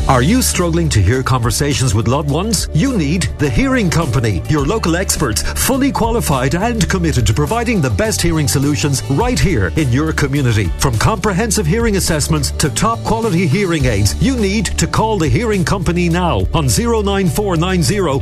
Are you struggling to hear conversations with loved ones? You need The Hearing Company, your local experts, fully qualified and committed to providing the best hearing solutions right here in your community. From comprehensive hearing assessments to top quality hearing aids, you need to call The Hearing Company now on 09490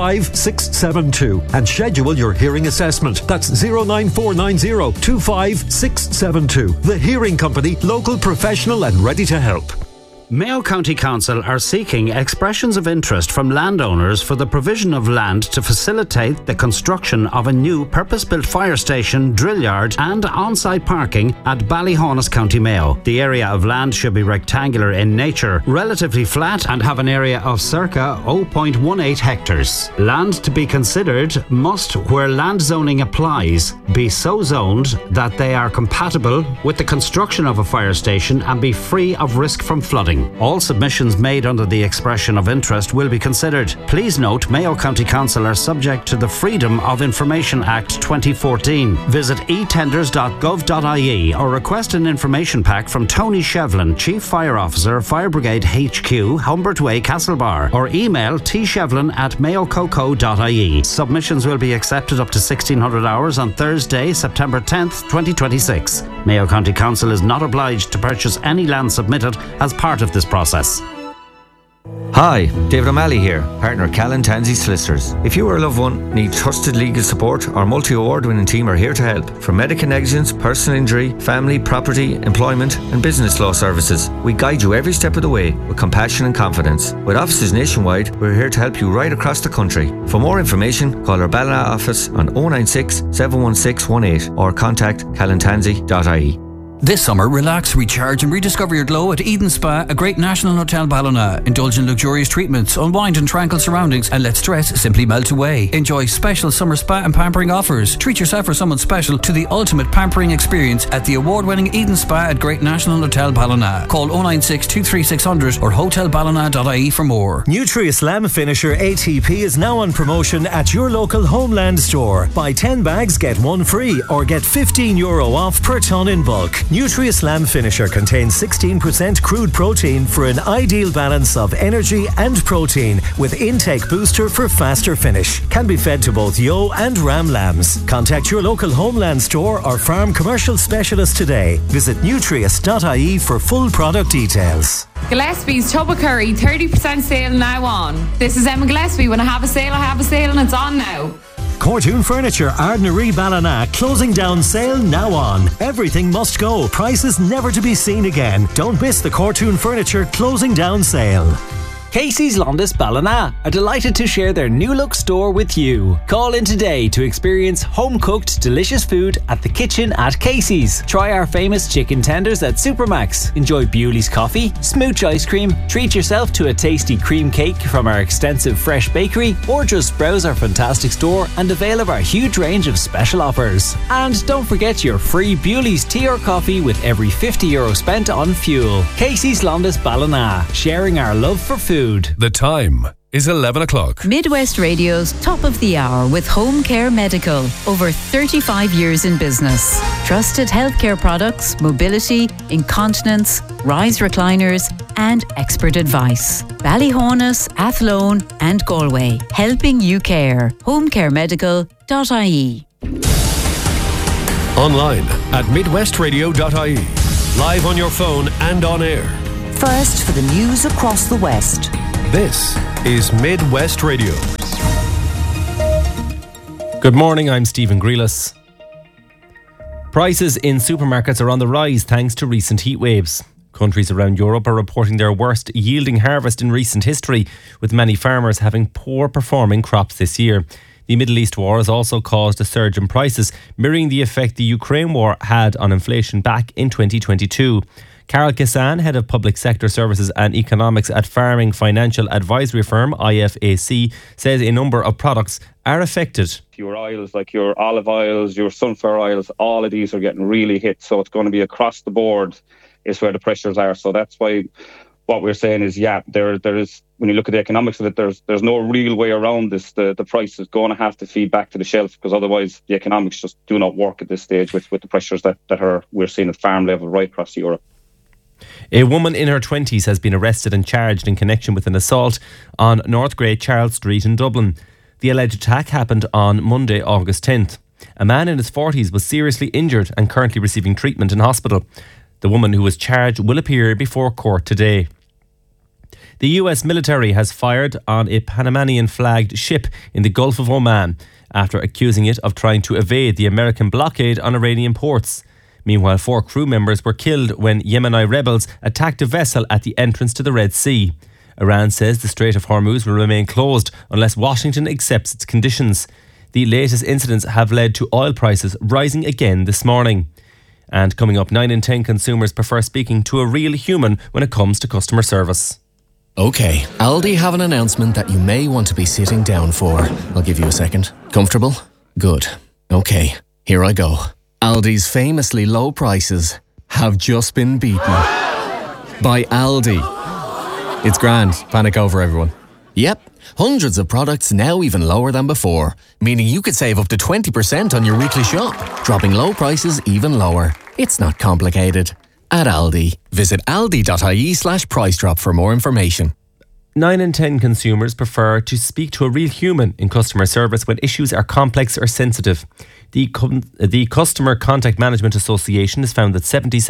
25672 and schedule your hearing assessment. That's 09490 25672. The Hearing Company, local, professional and ready to help. Mayo County Council are seeking expressions of interest from landowners for the provision of land to facilitate the construction of a new purpose-built fire station, drill yard and on-site parking at Ballyhonus, County Mayo. The area of land should be rectangular in nature, relatively flat and have an area of circa 0.18 hectares. Land to be considered must, where land zoning applies, be so zoned that they are compatible with the construction of a fire station and be free of risk from flooding. All submissions made under the expression of interest will be considered. Please note, Mayo County Council are subject to the Freedom of Information Act 2014. Visit etenders.gov.ie or request an information pack from Tony Shevlin, Chief Fire Officer, Fire Brigade HQ, Humbert Way, Castlebar, or email tshevlin@mayococo.ie. Submissions will be accepted up to 1600 hours on Thursday, September 10th, 2026. Mayo County Council is not obliged to purchase any land submitted as part of this process. Hi, David O'Malley here, partner Callan Tansey Solicitors. If you or a loved one need trusted legal support, our multi-award winning team are here to help. From medical negligence, personal injury, family, property, employment and business law services, we guide you every step of the way with compassion and confidence. With offices nationwide, we're here to help you right across the country. For more information, call our Ballina office on 096 716 18 or contact callantansey.ie. This summer, relax, recharge and rediscover your glow at Eden Spa, a great national hotel Ballina. Indulge in luxurious treatments, unwind in tranquil surroundings and let stress simply melt away. Enjoy special summer spa and pampering offers. Treat yourself or someone special to the ultimate pampering experience at the award-winning Eden Spa at Great National Hotel Ballina. Call 096 23600 or hotelballina.ie for more. Nutri-Slam Finisher ATP is now on promotion at your local Homeland store. Buy 10 bags, get one free or get €15 off per tonne in bulk. Nutri-Slam Finisher contains 16% crude protein for an ideal balance of energy and protein with intake booster for faster finish. Can be fed to both ewe and ram lambs. Contact your local Homeland store or farm commercial specialist today. Visit nutrius.ie for full product details. Gillespie's Tubba Curry 30% sale now on. This is Emma Gillespie. When I have a sale and it's on now. Cortoon Furniture, Ardnaree, Ballina, closing down sale now on. Everything must go. Prices never to be seen again. Don't miss the Cortoon Furniture closing down sale. Casey's Londis Ballina are delighted to share their new look store with you. Call in today to experience home-cooked delicious food at the kitchen at Casey's. Try our famous chicken tenders at Supermax. Enjoy Bewley's coffee, smooch ice cream, treat yourself to a tasty cream cake from our extensive fresh bakery, or just browse our fantastic store and avail of our huge range of special offers. And don't forget your free Bewley's tea or coffee with every €50 spent on fuel. Casey's Londis Ballina, sharing our love for food. The time is 11 o'clock. Midwest Radio's Top of the Hour with Home Care Medical. Over 35 years in business. Trusted healthcare products, mobility, incontinence, rise recliners and expert advice. Ballyhonus, Athlone and Galway. Helping you care. homecaremedical.ie. Online at midwestradio.ie. Live on your phone and on air. First for the news across the West. This is Midwest Radio. Good morning, I'm Stephen Grealis. Prices in supermarkets are on the rise thanks to recent heat waves. Countries around Europe are reporting their worst yielding harvest in recent history, with many farmers having poor performing crops this year. The Middle East war has also caused a surge in prices, mirroring the effect the Ukraine war had on inflation back in 2022. Carol Kissan, Head of Public Sector Services and Economics at farming financial advisory firm IFAC, says a number of products are affected. Your oils, like your olive oils, your sunflower oils, all of these are getting really hit. So it's going to be across the board is where the pressures are. So that's why what we're saying is, there is, when you look at the economics of it, there's no real way around this. The price is going to have to feed back to the shelf, because otherwise the economics just do not work at this stage with the pressures that we're seeing at farm level right across Europe. A woman in her 20s has been arrested and charged in connection with an assault on North Great Charles Street in Dublin. The alleged attack happened on Monday, August 10th. A man in his 40s was seriously injured and currently receiving treatment in hospital. The woman who was charged will appear before court today. The US military has fired on a Panamanian-flagged ship in the Gulf of Oman after accusing it of trying to evade the American blockade on Iranian ports. Meanwhile, 4 crew members were killed when Yemeni rebels attacked a vessel at the entrance to the Red Sea. Iran says the Strait of Hormuz will remain closed unless Washington accepts its conditions. The latest incidents have led to oil prices rising again this morning. And coming up, 9 in 10 consumers prefer speaking to a real human when it comes to customer service. OK, Aldi have an announcement that you may want to be sitting down for. I'll give you a second. Comfortable? Good. OK, here I go. Aldi's famously low prices have just been beaten by Aldi. It's grand. Panic over, everyone. Yep, hundreds of products now even lower than before, meaning you could save up to 20% on your weekly shop, dropping low prices even lower. It's not complicated. At Aldi, visit aldi.ie/price drop for more information. 9 in 10 consumers prefer to speak to a real human in customer service when issues are complex or sensitive. The Customer Contact Management Association has found that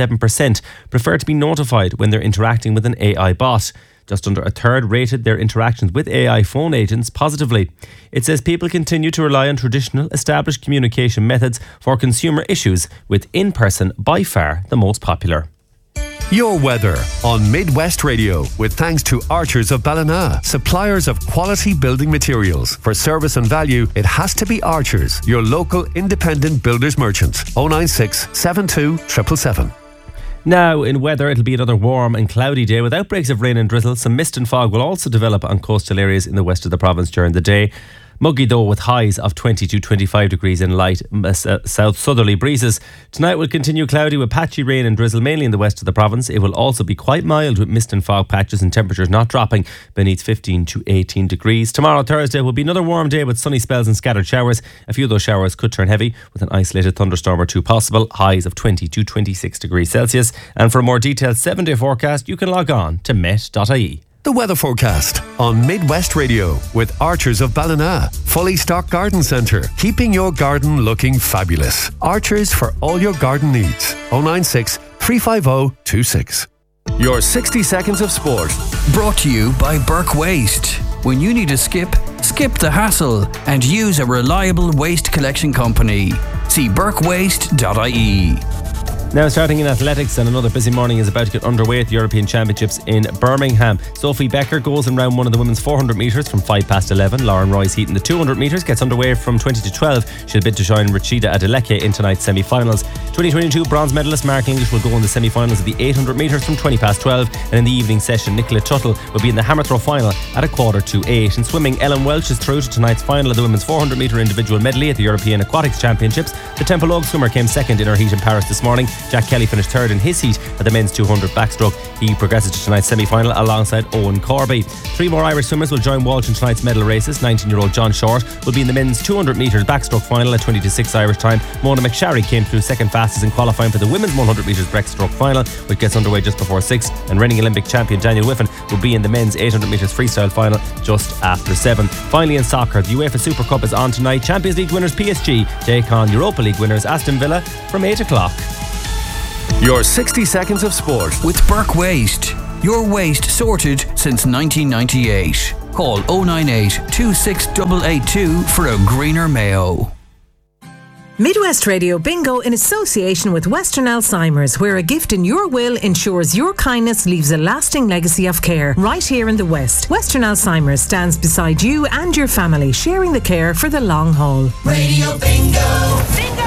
77% prefer to be notified when they're interacting with an AI bot. Just under a third rated their interactions with AI phone agents positively. It says people continue to rely on traditional, established communication methods for consumer issues, with in-person by far the most popular. Your weather on Midwest Radio, with thanks to Archers of Ballina, suppliers of quality building materials. For service and value, it has to be Archers, your local independent builders merchant. 096 72 777. Now, in weather, it'll be another warm and cloudy day with outbreaks of rain and drizzle. Some mist and fog will also develop on coastal areas in the west of the province during the day. Muggy though, with highs of 20 to 25 degrees and light south southerly breezes. Tonight will continue cloudy with patchy rain and drizzle mainly in the west of the province. It will also be quite mild with mist and fog patches and temperatures not dropping beneath 15 to 18 degrees. Tomorrow, Thursday, will be another warm day with sunny spells and scattered showers. A few of those showers could turn heavy with an isolated thunderstorm or two possible. Highs of 20 to 26 degrees Celsius. And for a more detailed 7-day forecast, you can log on to met.ie. The weather forecast on Midwest Radio with Archers of Ballina. Fully stocked garden centre, keeping your garden looking fabulous. Archers for all your garden needs. 096 350 26. Your 60 seconds of sport. Brought to you by Burke Waste. When you need a skip the hassle and use a reliable waste collection company. See burkewaste.ie. Now starting in athletics, and another busy morning is about to get underway at the European Championships in Birmingham. Sophie Becker goes in round 1 of the women's 400 metres from 5 past 11. Lauren Roy's heat in the 200 metres gets underway from 20 to 12. She'll bid to join Rachida Adeleke in tonight's semi-finals. 2022 bronze medalist Mark English will go in the semi-finals of the 800 metres from 20 past 12. And in the evening session, Nicola Tuttle will be in the hammer throw final at 7:45. In swimming, Ellen Welch is through to tonight's final of the women's 400 metre individual medley at the European Aquatics Championships. The Temple Oak swimmer came second in her heat in Paris this morning. Jack Kelly finished third in his heat at the men's 200 backstroke. He progresses to tonight's semi-final alongside Owen Corby. 3 more Irish swimmers will join Walsh in tonight's medal races. 19-year-old John Short will be in the men's 200 metres backstroke final at 20 to 6 Irish time. Mona McSharry came through second fastest in qualifying for the women's 100 metres breaststroke final, which gets underway just before 6. And reigning Olympic champion Daniel Whiffen will be in the men's 800 metres freestyle final just after 7. Finally in soccer, the UEFA Super Cup is on tonight. Champions League winners PSG take on Europa League winners Aston Villa from 8 o'clock. Your 60 seconds of sport with Burke Waste. Your waste sorted since 1998. Call 098 26882 for a greener Mayo. Midwest Radio Bingo in association with Western Alzheimer's, where a gift in your will ensures your kindness leaves a lasting legacy of care right here in the West. Western Alzheimer's stands beside you and your family, sharing the care for the long haul. Radio Bingo! Bingo!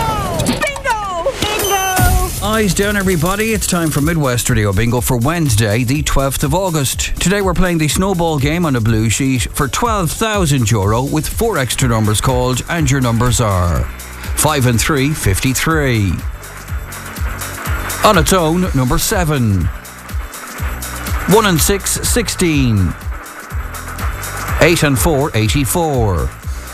Eyes down, everybody. It's time for Midwest Radio Bingo for Wednesday, the 12th of August. Today we're playing the snowball game on a blue sheet for €12,000 with 4 extra numbers called, and your numbers are 5 and 3, 53. On its own, number 7. 1 and 6, 16. 8 and 4, 84.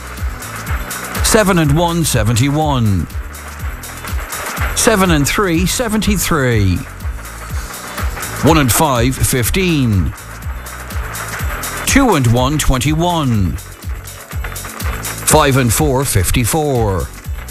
7 and 1, 71. 7 and 3, 73. 1 and 5, 15. 2 and 1, 21. 5 and 4, 54.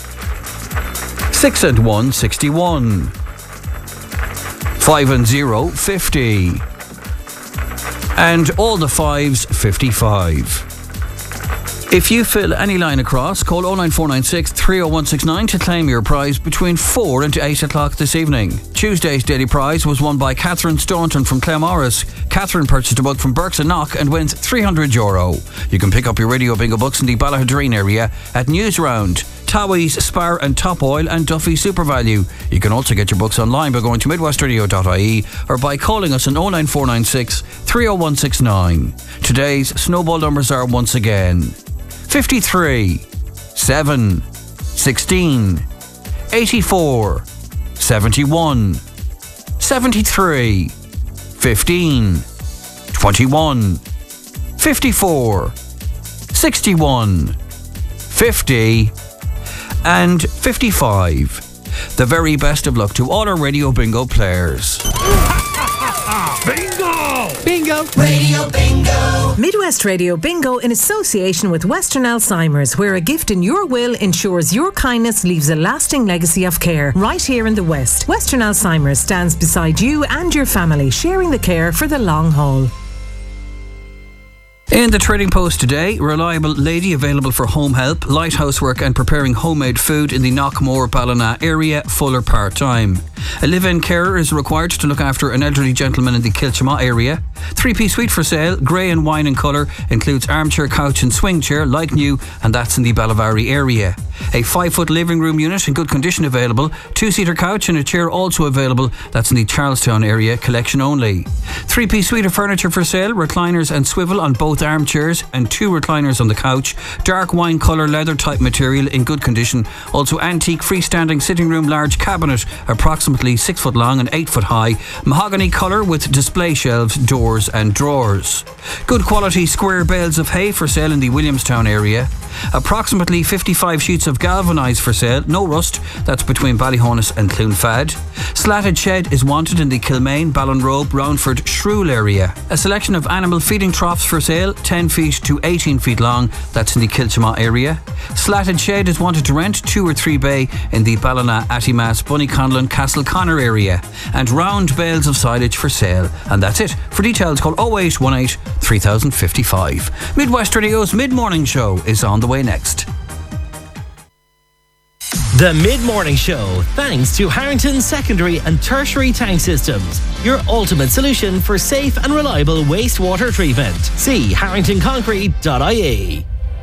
6 and 1, 61. 5 and 0, 50. And all the 5s, 55. If you fill any line across, call 09496 30169 to claim your prize between 4 and 8 o'clock this evening. Tuesday's daily prize was won by Catherine Staunton from Claremorris. Catherine purchased a book from Burks & Knock and wins €300. You can pick up your Radio Bingo books in the Ballahadreen area at Newsround, Towie's, Spar and Top Oil and Duffy SuperValue. You can also get your books online by going to midwestradio.ie or by calling us on 09496 30169. Today's snowball numbers are once again 53, 7, 16, 84, 71, 73, 15, 21, 54, 61, 50 and 55. The very best of luck to all our Radio Bingo players. Bingo! Bingo! Radio Bingo! Midwest Radio Bingo in association with Western Alzheimer's, where a gift in your will ensures your kindness leaves a lasting legacy of care. Right here in the West, Western Alzheimer's stands beside you and your family, sharing the care for the long haul. In the Trading Post today, reliable lady available for home help, light housework and preparing homemade food in the Knockmore Ballina area, full or part-time. A live-in carer is required to look after an elderly gentleman in the Kilchama area. 3-piece suite for sale, grey and wine in colour, includes armchair, couch and swing chair, like new, and that's in the Ballavari area. A 5-foot living room unit in good condition available, 2-seater couch and a chair also available, that's in the Charlestown area, collection only. 3-piece suite of furniture for sale, recliners and swivel on both armchairs and 2 recliners on the couch, dark wine colour leather type material in good condition, also antique freestanding sitting room large cabinet, approximately 6 foot long and 8 foot high, mahogany colour with display shelves, doors and drawers. Good quality square bales of hay for sale in the Williamstown area. Approximately 55 sheets of galvanised for sale, no rust, that's between Ballyhonus and Cloonfad. Slatted shed is wanted in the Kilmaine, Ballinrobe, Roundford, Shrule area. A selection of animal feeding troughs for sale, 10 feet to 18 feet long, that's in the Kilchama area. Slatted shed is wanted to rent, 2 or 3 bay in the Ballina, Attimas, Bunnyconlon, Castleconnor area. And round bales of silage for sale. And that's it. For details, call 0818 3055. Midwest Radio's Mid-Morning Show is on the way next. The Mid-Morning Show, thanks to Harrington Secondary and Tertiary Tank Systems, your ultimate solution for safe and reliable wastewater treatment. See harringtonconcrete.ie.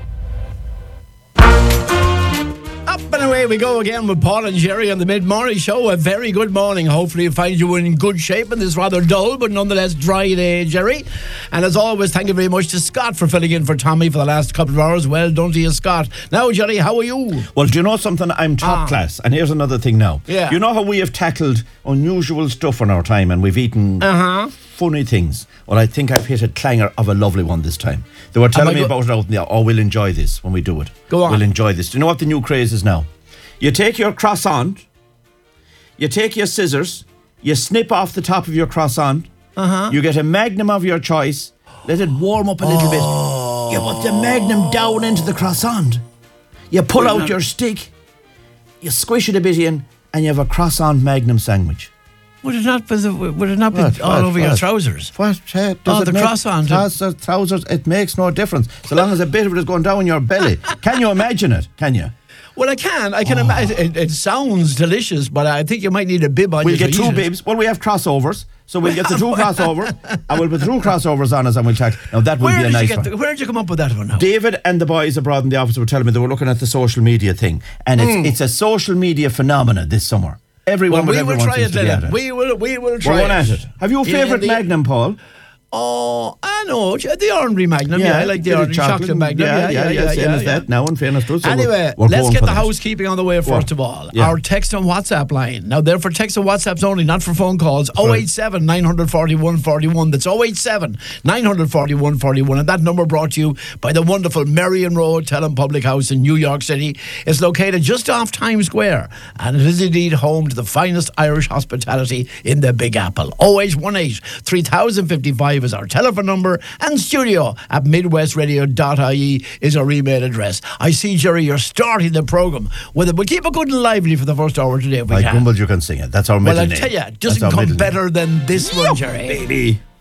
Up and away we go again with Paul and Jerry on the Mid-Morning Show. A very good morning. Hopefully it finds you in good shape in this rather dull but nonetheless dry day, Jerry. And as always, thank you very much to Scott for filling in for Tommy for the last couple of hours. Well done to you, Scott. Now, Jerry, how are you? Well, do you know something? I'm top class. And here's another thing now. Yeah. You know how we have tackled unusual stuff in our time and we've eaten funny things? Well, I think I've hit a clanger of a lovely one this time. They were telling me about it out there. Oh, we'll enjoy this when we do it. Go on. We'll enjoy this. Do you know what the new craze is now? You take your croissant, you take your scissors, you snip off the top of your croissant, you get a Magnum of your choice, let it warm up a little bit. You put the Magnum down into the croissant. You pull out your stick, you squish it a bit in, and you have a croissant Magnum sandwich. Would it not be all over your trousers? What? The croissant. Trousers, it makes no difference. So long as a bit of it is going down your belly. Can you imagine it? Can you? Well, I can imagine. It sounds delicious, but I think you might need a bib on. We'll get 2 bibs. Well, we have crossovers, so we'll get the 2 crossovers. I will put 2 crossovers on us and we'll chat. Now, that would be a nice one. Where did you come up with that one now? David and the boys abroad in the office were telling me they were looking at the social media thing. And it's a social media phenomena this summer. Everyone will try it, Lennon. We will try it. Have you a favourite Magnum, Paul? Oh, I know. The Orangery Magnum. Yeah, I like the Orangery Chocolate Magnum. Yeah. Same as that. Now, in fairness to us. Anyway, let's get the housekeeping on the way first of all. Yeah. Our text and WhatsApp line. Now, they're for text and WhatsApps only, not for phone calls. 087 941 41. That's 087 941 41. And that number brought to you by the wonderful Marion Row Hotel and Public House in New York City. It's located just off Times Square, and it is indeed home to the finest Irish hospitality in the Big Apple. 0818 3055 is our telephone number, and studio at midwestradio.ie is our email address. I see, Jerry, you're starting the programme with it. We'll keep it good and lively for the first hour today if we can. Grumble, you can sing it. That's our middle name. Well, I tell you, it doesn't come better than this one, Jerry. Baby.